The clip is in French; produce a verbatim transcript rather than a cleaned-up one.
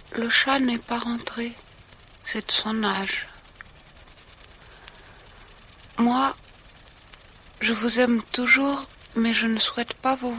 Le chat n'est pas rentré, c'est de son âge. Moi, je vous aime toujours, mais je ne souhaite pas vous